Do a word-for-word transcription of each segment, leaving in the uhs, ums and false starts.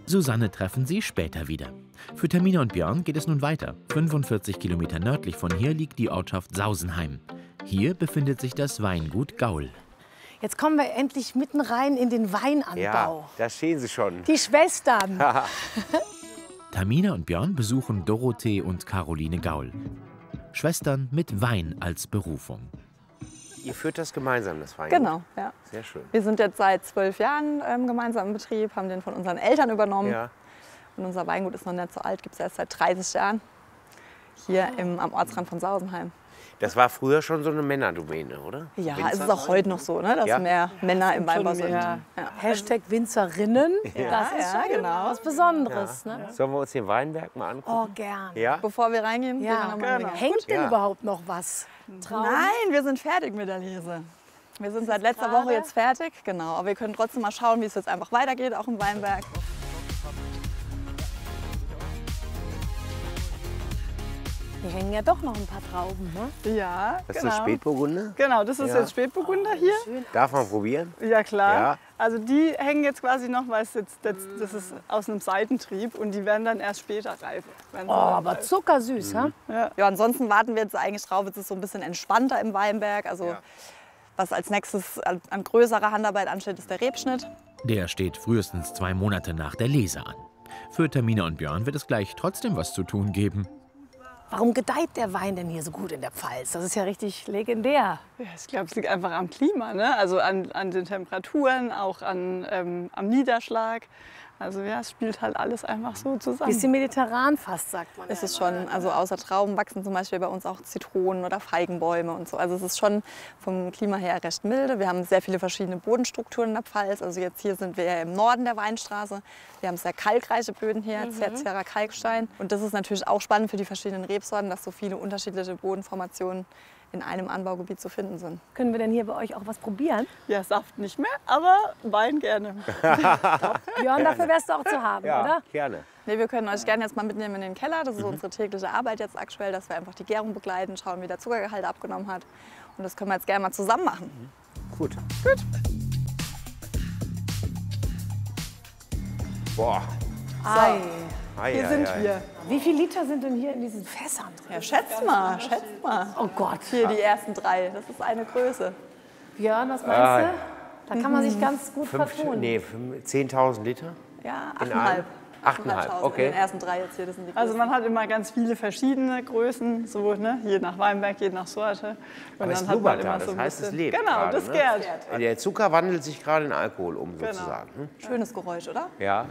Susanne treffen sie später wieder. Für Tamina und Björn geht es nun weiter. fünfundvierzig Kilometer nördlich von hier liegt die Ortschaft Sausenheim. Hier befindet sich das Weingut Gaul. Jetzt kommen wir endlich mitten rein in den Weinanbau. Ja, da stehen sie schon. Die Schwestern. Tamina und Björn besuchen Dorothee und Caroline Gaul. Schwestern mit Wein als Berufung. Ihr führt das gemeinsam, das Weingut? Genau, ja. Sehr schön. Wir sind jetzt seit zwölf Jahren ähm, gemeinsam im Betrieb, haben den von unseren Eltern übernommen. Ja. Und unser Weingut ist noch nicht so alt, gibt es erst seit dreißig Jahren. Hier im, am Ortsrand von Sausenheim. Das war früher schon so eine Männerdomäne, oder? Ja, Winzer? es ist auch heute noch so, ne, dass Ja. mehr Männer im Weinbau sind. Ja. Ja. Hashtag Winzerinnen. Ja, Das ist ja, schon genau. was Besonderes. Ne? Sollen wir uns den Weinberg mal angucken? Oh, gern. Ja? Bevor wir reingehen, gehen wir Ja, noch mal genau. rein. Hängt denn Ja. überhaupt noch was? Traum? Nein, wir sind fertig mit der Lese. Wir sind seit letzter gerade? Woche jetzt fertig, genau. Aber wir können trotzdem mal schauen, wie es jetzt einfach weitergeht, auch im Weinberg. Hier hängen ja doch noch ein paar Trauben. Ne? Ja, Das ist genau. eine Spätburgunder? Genau, das ist Ja. jetzt Spätburgunder hier. Darf man probieren? Ja, klar. Ja. Also die hängen jetzt quasi noch, weil es jetzt, das, das ist aus einem Seitentrieb und die werden dann erst später reif. Wenn sie Oh, dann aber reif- zuckersüß, ha? ja. ja, ansonsten warten wir jetzt eigentlich drauf, es ist so ein bisschen entspannter im Weinberg. Also Ja. was als nächstes an, an größerer Handarbeit ansteht, ist der Rebschnitt. Der steht frühestens zwei Monate nach der Lese an. Für Tamina und Björn wird es gleich trotzdem was zu tun geben. Warum gedeiht der Wein denn hier so gut in der Pfalz? Das ist ja richtig legendär. Ja, ich glaube, es liegt einfach am Klima, ne? Also an, an den Temperaturen, auch an, ähm, am Niederschlag. Also ja, es spielt halt alles einfach so zusammen. Bisschen mediterran fast, sagt man. Es ist schon, also außer Trauben wachsen zum Beispiel bei uns auch Zitronen oder Feigenbäume und so. Also es ist schon vom Klima her recht milde. Wir haben sehr viele verschiedene Bodenstrukturen in der Pfalz. Also jetzt hier sind wir ja im Norden der Weinstraße. Wir haben sehr kalkreiche Böden hier, tertiärer Kalkstein. Und das ist natürlich auch spannend für die verschiedenen Rebsorten, dass so viele unterschiedliche Bodenformationen in einem Anbaugebiet zu finden sind. Können wir denn hier bei euch auch was probieren? Ja, Saft nicht mehr, aber Wein gerne. Björn, dafür wärst du auch zu haben, Ja, oder? gerne. Nee, wir können euch gerne jetzt mal mitnehmen in den Keller. Das ist unsere tägliche Arbeit jetzt aktuell, dass wir einfach die Gärung begleiten, schauen, wie der Zuckergehalt abgenommen hat. Und das können wir jetzt gerne mal zusammen machen. Gut. Gut. Boah. Ei. Ei, Hier ei, sind ei. wir. Wie viele Liter sind denn hier in diesen Fässern drin? Ja, schätz mal, schätz mal. Oh Gott. Hier die ersten drei, das ist eine Größe. Björn, was meinst Ah. du? Da kann man sich ganz gut Fünf, vertun. nee, fünf- zehntausend Liter? Ja, In achteinhalb. einem? Achteinhalb, achttausend okay. In den ersten drei jetzt hier, das sind die Also Größen. man hat immer ganz viele verschiedene Größen, so, ne? Je nach Weinberg, je nach Sorte. Und Aber es dann hat man blubbert immer da, so das ein heißt, es bisschen- lebt Genau, gerade, das ne? gärt. Der Zucker wandelt sich gerade in Alkohol um, Genau. sozusagen. Hm? Schönes Geräusch, oder? Ja.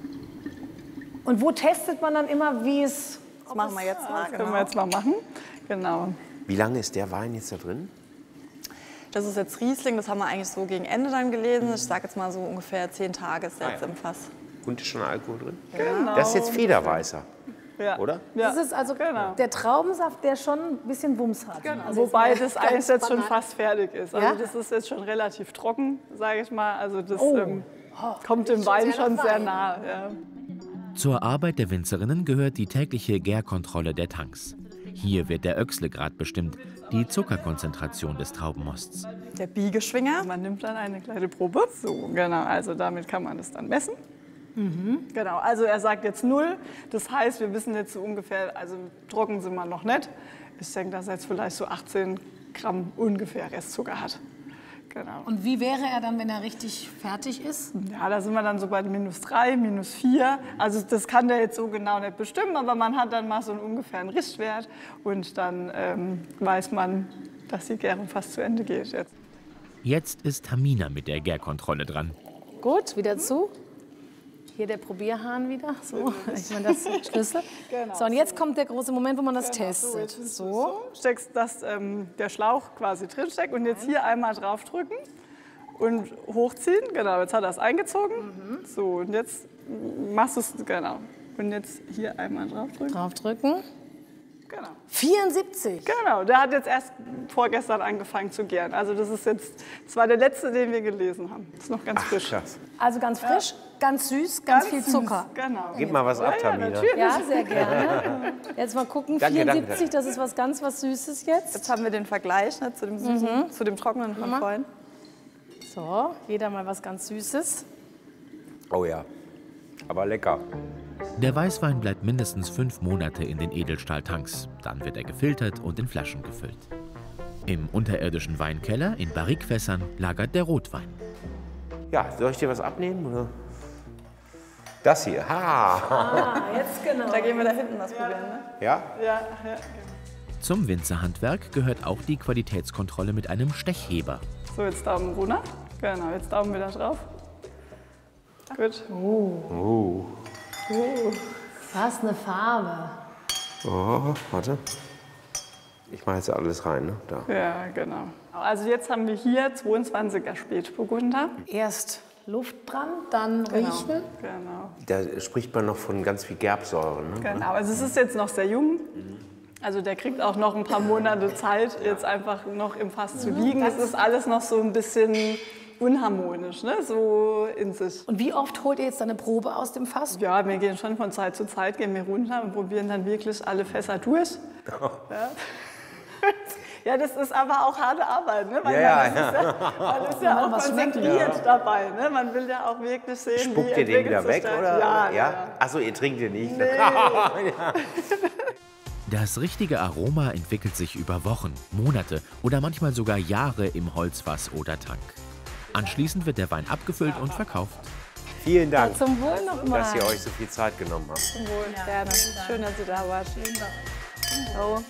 Und wo testet man dann immer, wie es... Das machen wir jetzt mal. Das können wir jetzt mal machen. Genau. Wie lange ist der Wein jetzt da drin? Das ist jetzt Riesling, das haben wir eigentlich so gegen Ende dann gelesen. Ich sage jetzt mal so ungefähr zehn Tage ist der Ah, jetzt ja. im Fass. Und ist schon Alkohol drin? Genau. Das ist jetzt Federweißer, Ja. oder? Ja. Das ist also Genau. der Traubensaft, der schon ein bisschen Wumms hat. Also Wobei jetzt mal das eigentlich ganz jetzt schon banal. fast fertig ist. Also Ja? das ist jetzt schon relativ trocken, sage ich mal. Also das Oh. ähm, kommt dem Wein sehr schon nach sehr Wein. nah. Ja. Zur Arbeit der Winzerinnen gehört die tägliche Gärkontrolle der Tanks. Hier wird der Öchslegrad bestimmt, die Zuckerkonzentration des Traubenmosts. Der Biegeschwinger. Man nimmt dann eine kleine Probe. So, genau. Also damit kann man das dann messen. Genau, also er sagt jetzt null. Das heißt, wir wissen jetzt so ungefähr, also trocken sind wir noch nicht. Ich denke, dass er jetzt vielleicht so achtzehn Gramm ungefähr Restzucker hat. Genau. Und wie wäre er dann, wenn er richtig fertig ist? Ja, da sind wir dann so bei minus drei, minus vier. Also das kann der jetzt so genau nicht bestimmen, aber man hat dann mal so einen ungefähren Richtwert und dann ähm, weiß man, dass die Gärung fast zu Ende geht jetzt. Jetzt ist Tamina mit der Gärkontrolle dran. Gut, wieder zu. Hier der Probierhahn wieder. So, ich meine, das ist Schlüssel. Genau, So, und jetzt kommt der große Moment, wo man das Genau, testet. jetzt ist es So. Steckst, dass ähm, der Schlauch quasi drinsteckt und jetzt hier einmal draufdrücken und hochziehen. Genau, jetzt hat er es eingezogen. Mhm. So, und jetzt machst du es, genau. Und jetzt hier einmal draufdrücken. Draufdrücken. Genau. vierundsiebzig. Genau, der hat jetzt erst vorgestern angefangen zu gären. Also das ist jetzt, das war der letzte, den wir gelesen haben. Das ist noch ganz frisch. Krass. Also ganz frisch, ganz süß, ganz, viel süß, Zucker. Genau. Gib mal was ab, Ja, ja, Tamina. natürlich. Ja, sehr gerne. Jetzt mal gucken, Danke, danke, vierundsiebzig, das ist was ganz was Süßes jetzt. Jetzt haben wir den Vergleich, ne, zu dem süßen, zu dem trockenen von Mama. vorhin. So, jeder mal was ganz Süßes. Oh ja. Aber lecker. Der Weißwein bleibt mindestens fünf Monate in den Edelstahltanks. Dann wird er gefiltert und in Flaschen gefüllt. Im unterirdischen Weinkeller in Barrikfässern lagert der Rotwein. Ja, soll ich dir was abnehmen? Oder? Das hier. Ha. Ah, jetzt genau. Da gehen wir da hinten was probieren, ne? Ja? Ja, ja. Zum Winzerhandwerk gehört auch die Qualitätskontrolle mit einem Stechheber. So, jetzt Daumen runter. Genau, jetzt Daumen wieder drauf. Gut. Oh. Was eine Farbe. Oh, warte. Ich mache jetzt alles rein, ne? Da. Ja, genau. Also jetzt haben wir hier zweiundzwanziger Spätburgunder. Erst Luftbrand, dann Genau. riechen. Genau. Da spricht man noch von ganz viel Gerbsäure, ne? Genau. Also es ist jetzt noch sehr jung. Also der kriegt auch noch ein paar Monate Zeit, jetzt einfach noch im Fass zu liegen. Es ist alles noch so ein bisschen unharmonisch, ne? So in sich. Und wie oft holt ihr jetzt eine Probe aus dem Fass? Ja, wir gehen schon von Zeit zu Zeit, gehen wir runter und probieren dann wirklich alle Fässer durch. Ja. Ja, das ist aber auch harte Arbeit, ne? Weil Ja, man, ja, ist ja, man ist ja auch was schmeckt, konzentriert dabei, ne? Man will ja auch wirklich sehen, Spuckt wie ihr den entwickelt wieder sich weg, der- oder? Ja, ja? ja. Achso, ihr trinkt den nicht. Das richtige Aroma entwickelt sich über Wochen, Monate oder manchmal sogar Jahre im Holzfass oder Tank. Anschließend wird der Wein abgefüllt und verkauft. Vielen Dank, Zum Wohl nochmal. dass ihr euch so viel Zeit genommen habt. Wohl, gerne. Schön, dass ihr da wart. So.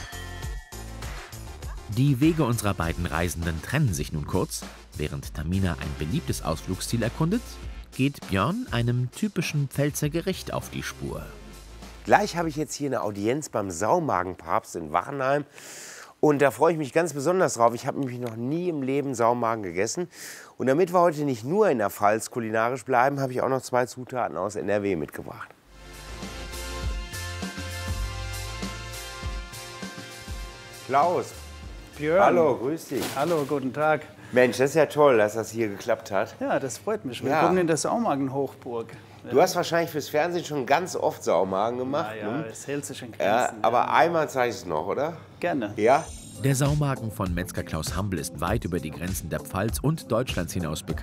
Die Wege unserer beiden Reisenden trennen sich nun kurz. Während Tamina ein beliebtes Ausflugsziel erkundet, geht Björn einem typischen Pfälzer Gericht auf die Spur. Gleich habe ich jetzt hier eine Audienz beim Saumagenpapst in Wachenheim. Und da freue ich mich ganz besonders drauf. Ich habe nämlich noch nie im Leben Saumagen gegessen. Und damit wir heute nicht nur in der Pfalz kulinarisch bleiben, habe ich auch noch zwei Zutaten aus N R W mitgebracht. Klaus, Björn. hallo, grüß dich. Hallo, guten Tag. Mensch, das ist ja toll, dass das hier geklappt hat. Ja, das freut mich. Ja. Willkommen in der Saumagen-Hochburg. Du hast wahrscheinlich fürs Fernsehen schon ganz oft Saumagen gemacht. Ja, ja, ne? es hält sich in Ja, Grenzen. aber ja. einmal zeige ich es noch, oder? Gerne. Ja? Der Saumagen von Metzger Klaus Hambel ist weit über die Grenzen der Pfalz und Deutschlands hinaus bekannt.